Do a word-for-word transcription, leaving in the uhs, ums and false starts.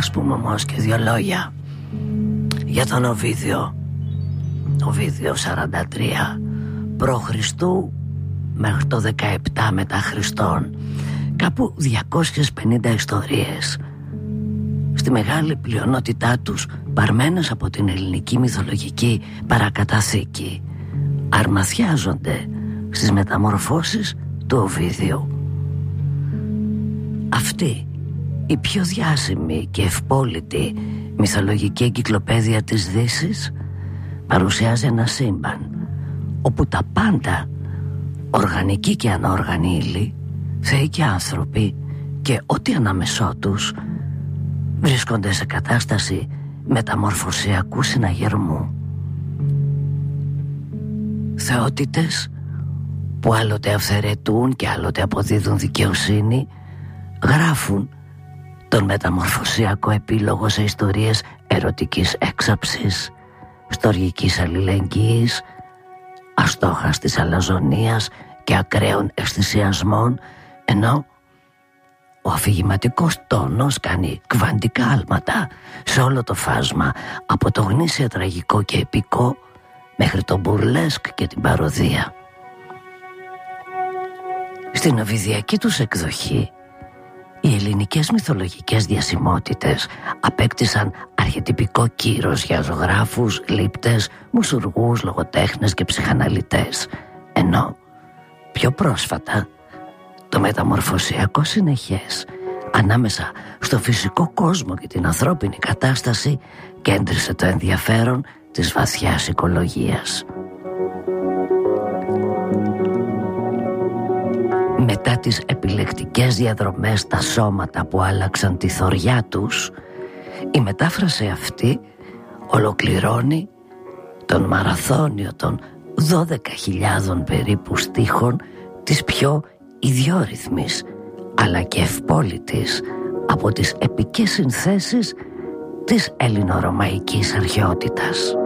Ας πούμε όμως και δύο λόγια για τον Οβίδιο. Οβίδιο σαράντα τρία προ Χριστού μέχρι το δεκαεπτά μετά Χριστόν. Κάπου διακόσιες πενήντα ιστορίες, στη μεγάλη πλειονότητά τους παρμένες από την ελληνική μυθολογική παρακαταθήκη, αρμαθιάζονται στις μεταμορφώσεις του Οβίδιου. Αυτή η πιο διάσημη και ευπόλητη μυθολογική εγκυκλοπαίδεια της Δύσης παρουσιάζει ένα σύμπαν όπου τα πάντα, οργανική και ανόργανη ύλη, θεοί και άνθρωποι και ό,τι ανάμεσό τους, βρίσκονται σε κατάσταση μεταμορφωσιακού συναγερμού. Θεότητες που άλλοτε αυθαιρετούν και άλλοτε αποδίδουν δικαιοσύνη, γράφουν τον μεταμορφωσιακό επίλογο σε ιστορίες ερωτικής έξαψης, στοργικής αλληλεγγύης, αστόχαστης αλαζονίας και ακραίων αισθησιασμών, ενώ ο αφηγηματικός τόνος κάνει κβαντικά άλματα σε όλο το φάσμα, από το γνήσια τραγικό και επικό μέχρι το μπουρλέσκ και την παροδία. Στην οβιδιακή τους εκδοχή, οι ελληνικές μυθολογικές διασημότητες απέκτησαν αρχετυπικό κύρος για ζωγράφους, λήπτες, μουσουργούς, λογοτέχνες και ψυχαναλυτές, ενώ πιο πρόσφατα το μεταμορφωσιακό συνεχές ανάμεσα στο φυσικό κόσμο και την ανθρώπινη κατάσταση κέντρισε το ενδιαφέρον της βαθιάς οικολογίας. Μετά τις επιλεκτικές διαδρομές στα σώματα που άλλαξαν τη θωριά τους, η μετάφραση αυτή ολοκληρώνει τον μαραθώνιο των δώδεκα χιλιάδων περίπου στίχων της πιο ιδιόρυθμης αλλά και ευπόλητης από τις επικές συνθέσεις της ελληνορωμαϊκής αρχαιότητας.